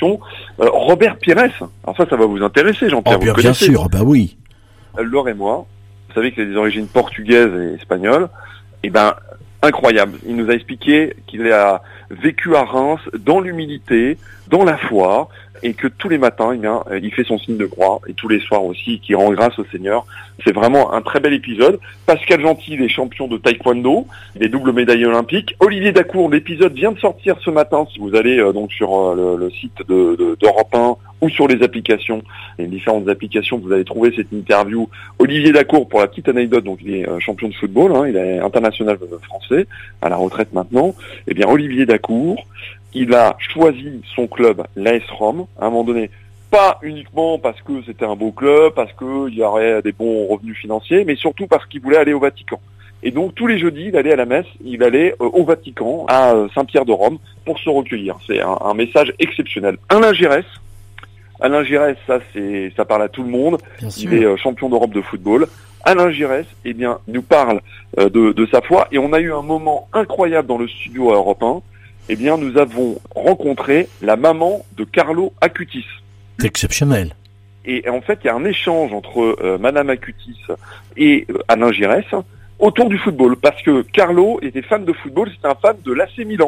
attention, Robert Pires. Alors ça va vous intéresser, Jean-Pierre. Oh, bien sûr, bah oui. Laure et moi, vous savez qu'il a des origines portugaises et espagnoles. Et ben, incroyable. Il nous a expliqué qu'il a vécu à Reims dans l'humilité, dans la foi, et que tous les matins, eh bien, il fait son signe de croix, et tous les soirs aussi, qu'il rend grâce au Seigneur. C'est vraiment un très bel épisode. Pascal Gentil, les champions de taekwondo, des doubles médailles olympiques. Olivier Dacour, l'épisode vient de sortir ce matin, si vous allez donc sur le site d'Europe 1 ou sur les applications, les différentes applications, vous allez trouver cette interview. Olivier Dacour, pour la petite anecdote, donc il est champion de football, il est international français, à la retraite maintenant. Eh bien, Olivier Dacour, il a choisi son club, l'AS Rome, à un moment donné, pas uniquement parce que c'était un beau club, parce qu'il y aurait des bons revenus financiers, mais surtout parce qu'il voulait aller au Vatican. Et donc tous les jeudis, il allait à la messe, il allait au Vatican, à Saint-Pierre de Rome, pour se recueillir. C'est un message exceptionnel. Alain Giresse, ça parle à tout le monde. Bien sûr. Il est champion d'Europe de football. Alain Giresse, eh bien, nous parle de sa foi, et on a eu un moment incroyable dans le studio à Europe 1. Eh bien, nous avons rencontré la maman de Carlo Acutis. C'est exceptionnel. Et en fait, il y a un échange entre Madame Acutis et Alain Giresse autour du football, parce que Carlo était fan de football, c'était un fan de l'AC Milan.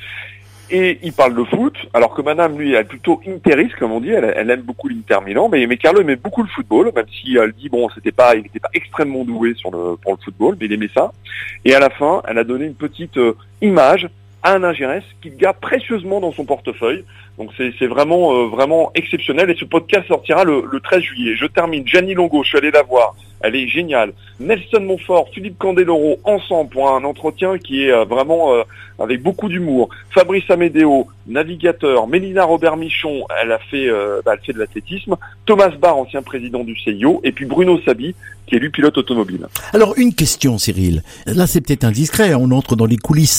Et il parle de foot, alors que Madame, lui, elle est plutôt interiste, comme on dit, elle aime beaucoup l'Inter Milan, mais Carlo aimait beaucoup le football, même si elle dit, bon, il n'était pas extrêmement doué pour le football, mais il aimait ça. Et à la fin, elle a donné une petite image à Alain Giresse qu'il garde précieusement dans son portefeuille. Donc c'est vraiment exceptionnel, et ce podcast sortira le 13 juillet. Je termine, Gianni Longo, je suis allé la voir, elle est géniale. Nelson Montfort, Philippe Candeloro, ensemble pour un entretien qui est vraiment avec beaucoup d'humour. Fabrice Amédéo, navigateur. Mélina Robert-Michon, elle fait de l'athlétisme. Thomas Barr, ancien président du CIO, et puis Bruno Sabi, qui est lui pilote automobile. Alors, une question, Cyril. Là, c'est peut-être indiscret, on entre dans les coulisses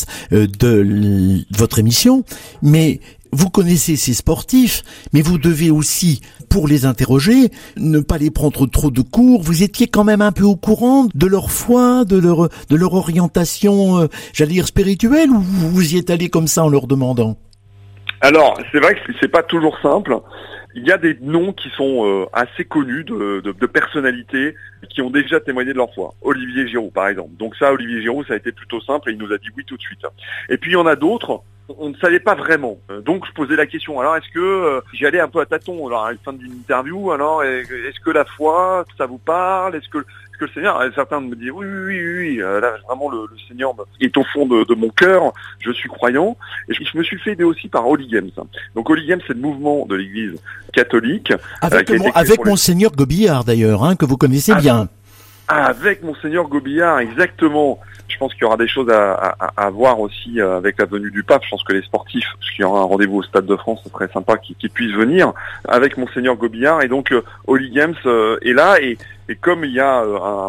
de votre émission, mais vous connaissez ces sportifs, mais vous devez aussi, pour les interroger, ne pas les prendre trop de court. Vous étiez quand même un peu au courant de leur foi, de leur orientation, j'allais dire spirituelle, ou vous y êtes allé comme ça en leur demandant? Alors, c'est vrai que c'est pas toujours simple. Il y a des noms qui sont assez connus de personnalités qui ont déjà témoigné de leur foi. Olivier Giroud, par exemple. Donc ça, Olivier Giroud, ça a été plutôt simple et il nous a dit oui tout de suite. Et puis il y en a d'autres, on ne savait pas vraiment. Donc je posais la question, alors est-ce que j'y allais un peu à tâtons, alors à la fin d'une interview, alors est-ce que la foi, ça vous parle? Est-ce que le Seigneur, certains me disent oui, là vraiment le Seigneur est au fond de mon cœur, je suis croyant. Et je me suis fait aider aussi par Holy Games. Donc Holy Games, c'est le mouvement de l'Église catholique. Avec Monseigneur Gobillard d'ailleurs, que vous connaissez bien. Avec Monseigneur Gobillard, exactement. Je pense qu'il y aura des choses à voir aussi avec la venue du pape. Je pense que les sportifs, parce qu'il y aura un rendez-vous au Stade de France, ce serait sympa qu'ils puissent venir avec Monseigneur Gobillard. Et donc Holy Games est là, et comme il y a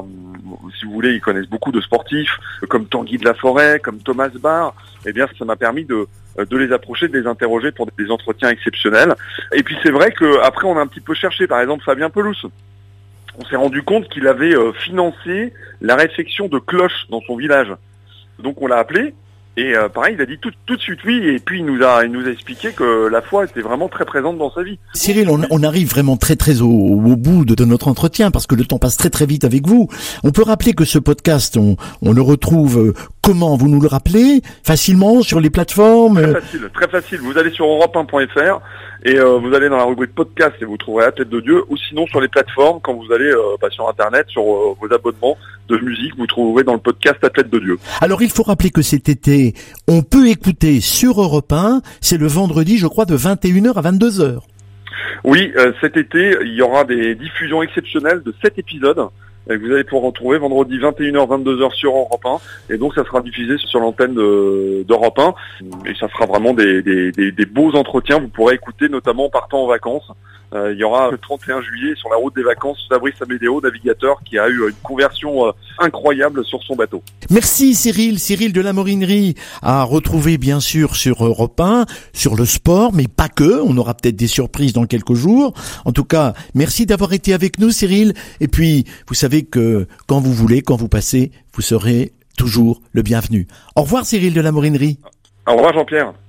si vous voulez, ils connaissent beaucoup de sportifs comme Tanguy de la Forêt, comme Thomas Barr. Eh bien, ça m'a permis de les approcher, de les interroger pour des entretiens exceptionnels. Et puis c'est vrai que après on a un petit peu cherché, par exemple Fabien Pelouse. On s'est rendu compte qu'il avait financé la réfection de cloches dans son village. Donc on l'a appelé, et pareil, il a dit tout de suite oui, et puis il nous a expliqué que la foi était vraiment très présente dans sa vie. Cyril, on arrive vraiment très au bout de notre entretien, parce que le temps passe très vite avec vous. On peut rappeler que ce podcast, on le retrouve comment? Vous nous le rappelez? Facilement sur les plateformes? Très facile. Vous allez sur europe1.fr et vous allez dans la rubrique podcast et vous trouverez La Tête de Dieu, ou sinon sur les plateformes, quand vous allez sur Internet, sur vos abonnements de musique, vous trouverez dans le podcast La Tête de Dieu. Alors il faut rappeler que cet été, on peut écouter sur Europe 1, c'est le vendredi, je crois, de 21h à 22h. Oui, cet été, il y aura des diffusions exceptionnelles de 7 épisodes. Et vous allez pouvoir retrouver vendredi 21h, 22h sur Europe 1. Et donc ça sera diffusé sur l'antenne d'Europe 1. Et ça sera vraiment des beaux entretiens. Vous pourrez écouter notamment en partant en vacances. Il y aura le 31 juillet sur la route des vacances Fabrice Amédéo, navigateur, qui a eu une conversion incroyable sur son bateau. Merci Cyril de la Morinerie, à retrouver bien sûr sur Europe 1, sur le sport, mais pas que, on aura peut-être des surprises dans quelques jours. En tout cas, merci d'avoir été avec nous Cyril, et puis vous savez que quand vous voulez, quand vous passez, vous serez toujours le bienvenu. Au revoir Cyril de la Morinerie. Au revoir Jean-Pierre.